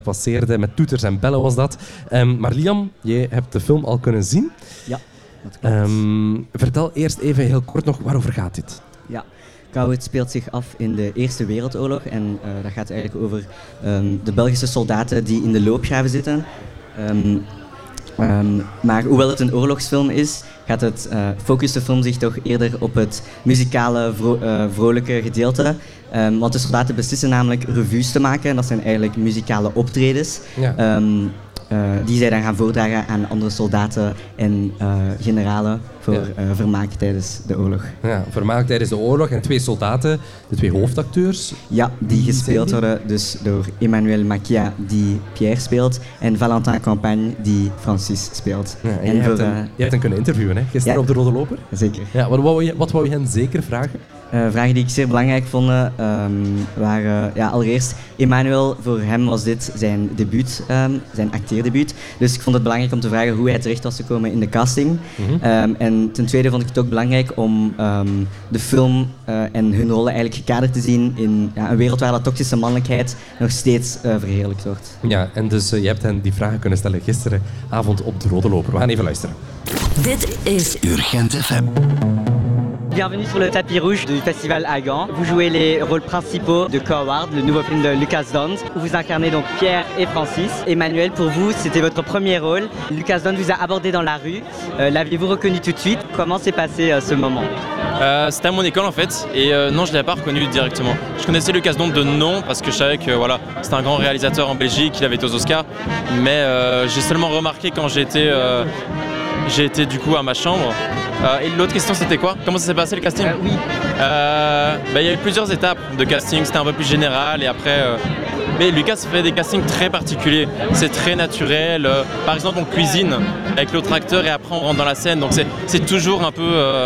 passeerde. Met toeters en bellen was dat. Maar Liam, jij hebt de film al kunnen zien. Ja, dat klopt. Vertel eerst even heel kort nog, waarover gaat dit? Ja, Coward speelt zich af in de Eerste Wereldoorlog. En dat gaat eigenlijk over de Belgische soldaten die in de loopgraven zitten. Maar hoewel het een oorlogsfilm is, focust de film zich toch eerder op het muzikale, vrolijke gedeelte. Want de soldaten beslissen namelijk revues te maken. En dat zijn eigenlijk muzikale optredens. Ja. Die zij dan gaan voordragen aan andere soldaten en generalen voor vermaak tijdens de oorlog. Ja, vermaak tijdens de oorlog en 2 soldaten, de 2 hoofdacteurs. Ja, die gespeeld worden dus door Emmanuel Maquia, die Pierre speelt, en Valentin Campagne, die Francis speelt. Ja, en je hebt hem kunnen interviewen, hè, gisteren op de Rode Loper. Zeker. Ja, wat wou je hen zeker vragen? Vragen die ik zeer belangrijk vond waren allereerst Emmanuel, voor hem was dit zijn debuut, zijn acteerdebuut. Dus ik vond het belangrijk om te vragen hoe hij terecht was gekomen in de casting. Mm-hmm. En ten tweede vond ik het ook belangrijk om de film en hun rollen eigenlijk gekaderd te zien in een wereld waar dat toxische mannelijkheid nog steeds verheerlijkt wordt. Ja, en dus je hebt hen die vragen kunnen stellen gisteravond op de Rode Loper. We gaan even luisteren. Dit is Urgent FM. Bienvenue sur le tapis rouge du festival à Gand. Vous jouez les rôles principaux de Coward, le nouveau film de Lucas Dont, où vous incarnez donc Pierre et Francis. Emmanuel, pour vous, c'était votre premier rôle. Lucas Dont vous a abordé dans la rue. L'aviez-vous reconnu tout de suite? Comment s'est passé ce moment? C'était à mon école en fait, et non, je ne l'avais pas reconnu directement. Je connaissais Lucas Dont de nom parce que je savais que voilà, c'était un grand réalisateur en Belgique, il avait été aux Oscars, mais j'ai seulement remarqué quand j'ai été du coup à ma chambre. Et l'autre question c'était quoi? Comment ça s'est passé le casting? Oui. Il y a eu plusieurs étapes de casting, c'était un peu plus général et après... Mais Lucas fait des castings très particuliers, c'est très naturel. Par exemple on cuisine avec l'autre acteur et après on rentre dans la scène, donc c'est toujours un peu...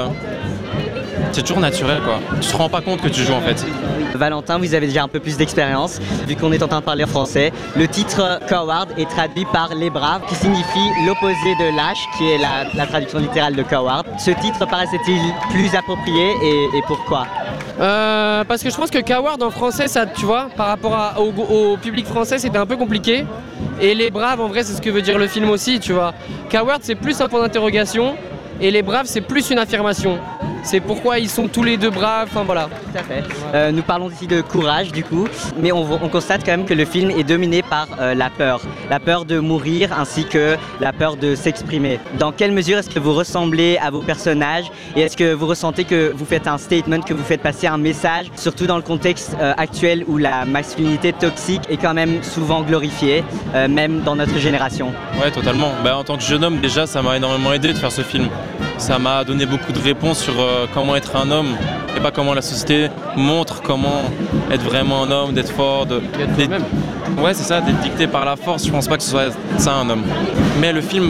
C'est toujours naturel quoi, tu te rends pas compte que tu joues en fait. Valentin, vous avez déjà un peu plus d'expérience, vu qu'on est en train de parler français. Le titre Coward est traduit par Les Braves, qui signifie l'opposé de lâche, qui est la traduction littérale de Coward. Ce titre paraissait-il plus approprié et pourquoi? Parce que je pense que Coward en français, ça, tu vois, par rapport au public français, c'était un peu compliqué. Et Les Braves, en vrai, c'est ce que veut dire le film aussi, tu vois. Coward, c'est plus un point d'interrogation, et Les Braves, c'est plus une affirmation. C'est pourquoi ils sont tous les deux braves, enfin voilà. Tout à fait. Nous parlons ici de courage du coup, mais on constate quand même que le film est dominé par la peur de mourir ainsi que la peur de s'exprimer. Dans quelle mesure est-ce que vous ressemblez à vos personnages et est-ce que vous ressentez que vous faites un statement, que vous faites passer un message, surtout dans le contexte actuel où la masculinité toxique est quand même souvent glorifiée, même dans notre génération? Ouais, totalement. En tant que jeune homme déjà, ça m'a énormément aidé de faire ce film. Ça m'a donné beaucoup de réponses sur comment être un homme et pas comment la société montre comment être vraiment un homme, d'être fort, ouais c'est ça, d'être dicté par la force. Je pense pas que ce soit ça un homme. Mais le film,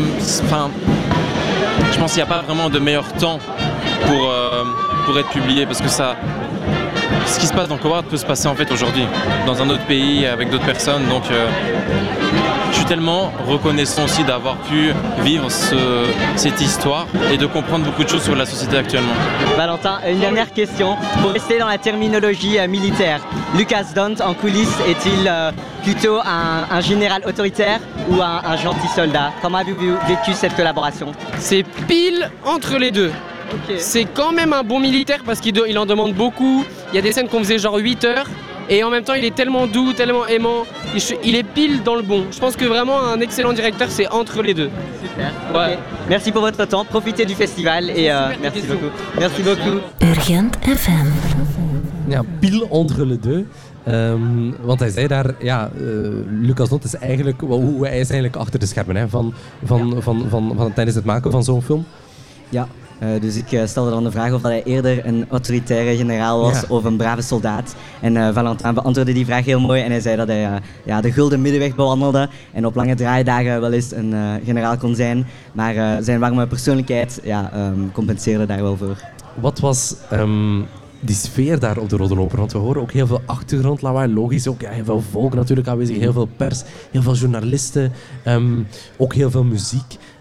je pense qu'il n'y a pas vraiment de meilleur temps pour être publié parce que ce qui se passe dans Coward peut se passer en fait aujourd'hui dans un autre pays avec d'autres personnes. Donc je suis tellement reconnaissant aussi d'avoir pu vivre cette histoire et de comprendre beaucoup de choses sur la société actuellement. Valentin, une dernière question. Pour rester dans la terminologie militaire, Lucas Dont en coulisses est-il plutôt un général autoritaire ou un gentil soldat? Comment avez-vous vécu cette collaboration? C'est pile entre les deux. Okay. C'est quand même un bon militaire parce qu'il en demande beaucoup. Il y a des scènes qu'on faisait genre 8 heures. Et en même temps, il est tellement doux, tellement aimant. Il est pile dans le bon. Je pense que vraiment, un excellent directeur, c'est entre les deux. Super. Ouais. Okay. Merci pour votre temps. Profitez du festival et merci beaucoup. Merci beaucoup. Urgent FM. Ja, pile entre les deux. Want hij zei daar, Lucas Dont is eigenlijk, hij is eigenlijk achter de schermen hè, van tijdens het maken van zo'n film. Ja. Dus ik stelde dan de vraag of hij eerder een autoritaire generaal was of een brave soldaat. En Valentin beantwoordde die vraag heel mooi en hij zei dat hij de gulden middenweg bewandelde en op lange draaidagen wel eens een generaal kon zijn. Maar zijn warme persoonlijkheid compenseerde daar wel voor. Wat was die sfeer daar op de Rode Loper? Want we horen ook heel veel achtergrondlawaai, logisch ook heel veel volk natuurlijk aanwezig, heel veel pers, heel veel journalisten, ook heel veel muziek.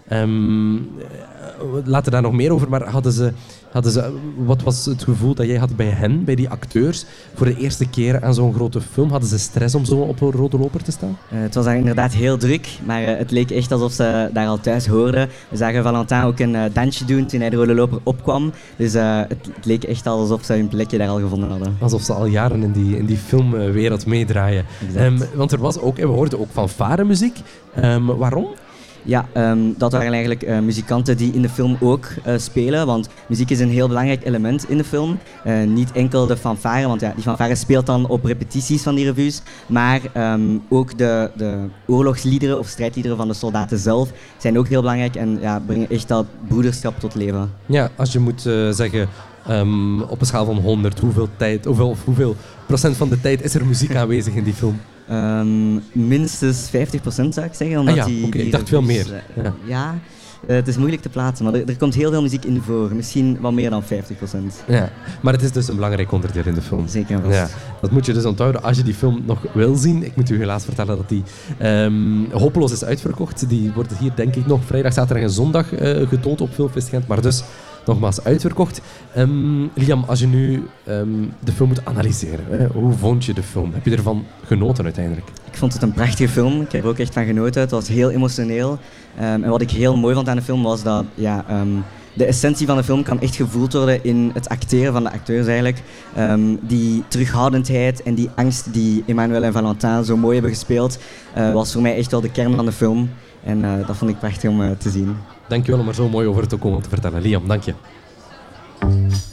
Later daar nog meer over, maar wat was het gevoel dat jij had bij hen, bij die acteurs, voor de eerste keer aan zo'n grote film? Hadden ze stress om zo op een rode loper te staan? Het was daar inderdaad heel druk, maar het leek echt alsof ze daar al thuis hoorden. We zagen Valentin ook een dansje doen toen hij de rode loper opkwam. Dus het leek echt alsof ze hun plekje daar al gevonden hadden. Alsof ze al jaren in die filmwereld meedraaien. Want er was ook, en we hoorden ook fanfaremuziek. Waarom? Ja, dat waren eigenlijk muzikanten die in de film ook spelen, want muziek is een heel belangrijk element in de film. Niet enkel de fanfare, want ja, die fanfare speelt dan op repetities van die revues, maar ook de oorlogsliederen of strijdliederen van de soldaten zelf zijn ook heel belangrijk en ja, brengen echt dat broederschap tot leven. Ja, als je moet zeggen, op een schaal van 100, hoeveel procent van de tijd is er muziek aanwezig in die film? Minstens 50% zou ik zeggen. Omdat ik dacht veel meer. Ja, het is moeilijk te plaatsen, maar er komt heel veel muziek in voor. Misschien wel meer dan 50%. Ja, maar het is dus een belangrijk onderdeel in de film. Zeker en vast. Ja, dat moet je dus onthouden als je die film nog wil zien. Ik moet u helaas vertellen dat die hopeloos is uitverkocht. Die wordt hier denk ik nog vrijdag, zaterdag en zondag getoond op Filmfest Gent, maar dus nogmaals uitverkocht. Liam, als je nu de film moet analyseren, hoe vond je de film? Heb je ervan genoten uiteindelijk? Ik vond het een prachtige film. Ik heb er ook echt van genoten. Het was heel emotioneel. En wat ik heel mooi vond aan de film was dat de essentie van de film kan echt gevoeld worden in het acteren van de acteurs eigenlijk. Die terughoudendheid en die angst die Emmanuel en Valentin zo mooi hebben gespeeld, was voor mij echt wel de kern van de film. En dat vond ik prachtig om te zien. Dankjewel om er zo mooi over te komen te vertellen. Liam, dank je.